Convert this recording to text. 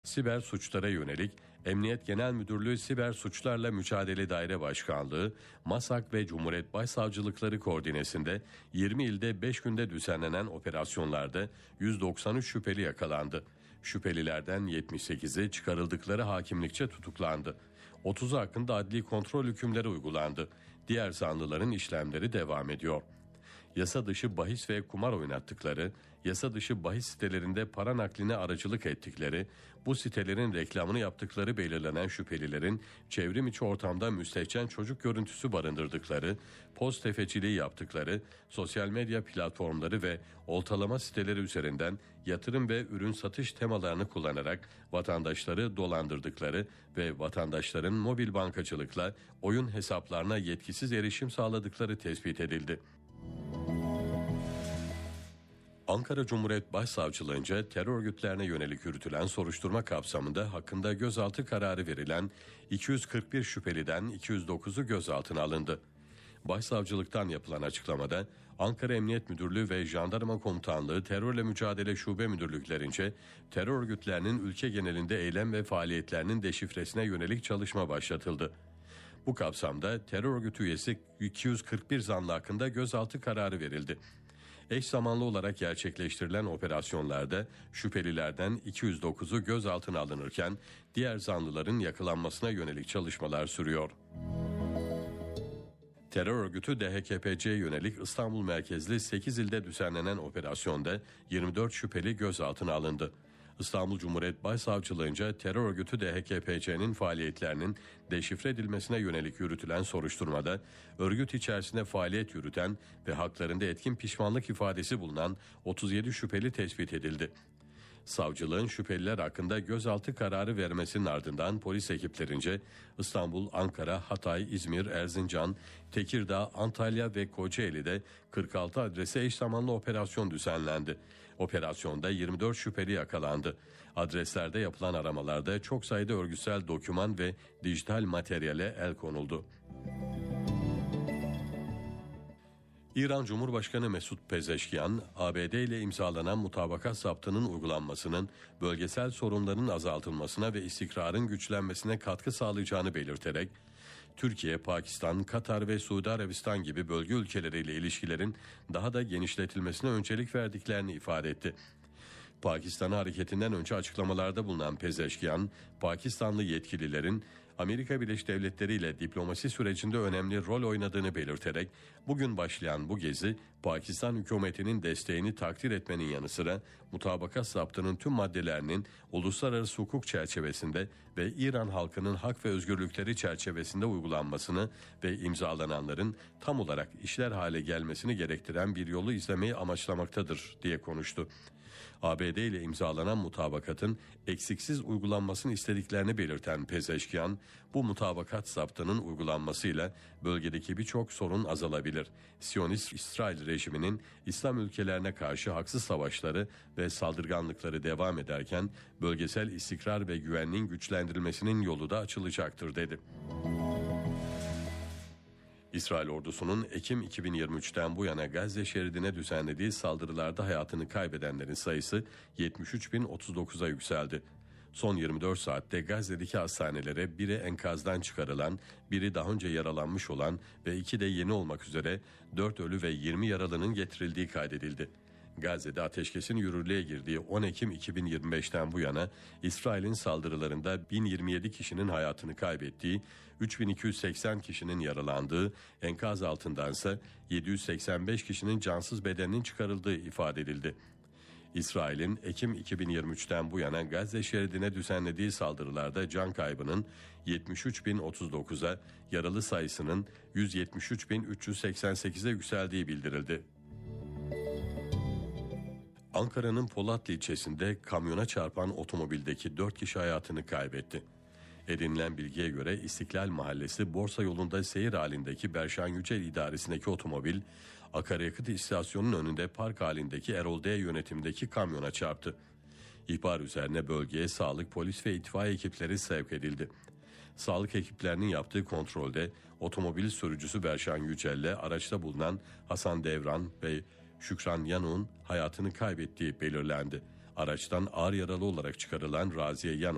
Siber suçlara yönelik Emniyet Genel Müdürlüğü Siber Suçlarla Mücadele Daire Başkanlığı, MASAK ve Cumhuriyet Başsavcılıkları koordinesinde 20 ilde 5 günde düzenlenen operasyonlarda 193 şüpheli yakalandı. Şüphelilerden 78'i çıkarıldıkları hakimlikçe tutuklandı. 30'u hakkında adli kontrol hükümleri uygulandı. Diğer zanlıların işlemleri devam ediyor. Yasa dışı bahis ve kumar oynattıkları, yasa dışı bahis sitelerinde para nakline aracılık ettikleri, bu sitelerin reklamını yaptıkları belirlenen şüphelilerin çevrim içi ortamda müstehcen çocuk görüntüsü barındırdıkları, poz tefeciliği yaptıkları, sosyal medya platformları ve oltalama siteleri üzerinden yatırım ve ürün satış temalarını kullanarak vatandaşları dolandırdıkları ve vatandaşların mobil bankacılıkla oyun hesaplarına yetkisiz erişim sağladıkları tespit edildi. Ankara Cumhuriyet Başsavcılığınca terör örgütlerine yönelik yürütülen soruşturma kapsamında hakkında gözaltı kararı verilen 241 şüpheliden 209'u gözaltına alındı. Başsavcılıktan yapılan açıklamada Ankara Emniyet Müdürlüğü ve Jandarma Komutanlığı Terörle Mücadele Şube Müdürlüklerince terör örgütlerinin ülke genelinde eylem ve faaliyetlerinin deşifresine yönelik çalışma başlatıldı. Bu kapsamda terör örgütü üyesi 241 zanlı hakkında gözaltı kararı verildi. Eş zamanlı olarak gerçekleştirilen operasyonlarda şüphelilerden 209'u gözaltına alınırken diğer zanlıların yakalanmasına yönelik çalışmalar sürüyor. Terör örgütü DHKPC'ye yönelik İstanbul merkezli 8 ilde düzenlenen operasyonda 24 şüpheli gözaltına alındı. İstanbul Cumhuriyet Başsavcılığınca terör örgütü DHKPC'nin faaliyetlerinin deşifre edilmesine yönelik yürütülen soruşturmada örgüt içerisinde faaliyet yürüten ve haklarında etkin pişmanlık ifadesi bulunan 37 şüpheli tespit edildi. Savcılığın şüpheliler hakkında gözaltı kararı vermesinin ardından polis ekiplerince İstanbul, Ankara, Hatay, İzmir, Erzincan, Tekirdağ, Antalya ve Kocaeli'de 46 adrese eş zamanlı operasyon düzenlendi. Operasyonda 24 şüpheli yakalandı. Adreslerde yapılan aramalarda çok sayıda örgütsel doküman ve dijital materyale el konuldu. İran Cumhurbaşkanı Mesut Pezeşkian, ABD ile imzalanan mutabakat zaptının uygulanmasının bölgesel sorunların azaltılmasına ve istikrarın güçlenmesine katkı sağlayacağını belirterek, Türkiye, Pakistan, Katar ve Suudi Arabistan gibi bölge ülkeleriyle ilişkilerin daha da genişletilmesine öncelik verdiklerini ifade etti. Pakistan'a hareketinden önce açıklamalarda bulunan Pezeşkian, Pakistanlı yetkililerin Amerika Birleşik Devletleri ile diplomasi sürecinde önemli rol oynadığını belirterek, bugün başlayan bu gezi, Pakistan hükümetinin desteğini takdir etmenin yanı sıra mutabakat zaptının tüm maddelerinin uluslararası hukuk çerçevesinde ve İran halkının hak ve özgürlükleri çerçevesinde uygulanmasını ve imzalananların tam olarak işler hale gelmesini gerektiren bir yolu izlemeyi amaçlamaktadır diye konuştu. ABD ile imzalanan mutabakatın eksiksiz uygulanmasını istediklerini belirten Pezeşkian, bu mutabakat zaptının uygulanmasıyla bölgedeki birçok sorun azalabilir. Siyonist İsrail rejiminin İslam ülkelerine karşı haksız savaşları ve saldırganlıkları devam ederken bölgesel istikrar ve güvenliğin güçlendirilmesinin yolu da açılacaktır dedi. İsrail ordusunun Ekim 2023'ten bu yana Gazze şeridine düzenlediği saldırılarda hayatını kaybedenlerin sayısı 73.039'a yükseldi. Son 24 saatte Gazze'deki hastanelere biri enkazdan çıkarılan, biri daha önce yaralanmış olan ve 2 de yeni olmak üzere 4 ölü ve 20 yaralının getirildiği kaydedildi. Gazze'de ateşkesin yürürlüğe girdiği 10 Ekim 2025'ten bu yana İsrail'in saldırılarında 1027 kişinin hayatını kaybettiği, 3280 kişinin yaralandığı, enkaz altındansa 785 kişinin cansız bedeninin çıkarıldığı ifade edildi. İsrail'in Ekim 2023'ten bu yana Gazze şeridine düzenlediği saldırılarda can kaybının 73.039'a, yaralı sayısının 173.388'e yükseldiği bildirildi. Ankara'nın Polatlı ilçesinde kamyona çarpan otomobildeki 4 kişi hayatını kaybetti. Edinilen bilgiye göre İstiklal Mahallesi Borsa yolunda seyir halindeki Berşan Yücel idaresindeki otomobil, akaryakıt istasyonunun önünde park halindeki Erol D yönetimindeki kamyona çarptı. İhbar üzerine bölgeye sağlık, polis ve itfaiye ekipleri sevk edildi. Sağlık ekiplerinin yaptığı kontrolde otomobil sürücüsü Berşan Yücel ile araçta bulunan Hasan Devran ve Şükran Yanuk'un hayatını kaybettiği belirlendi. Araçtan ağır yaralı olarak çıkarılan Raziye Yanuk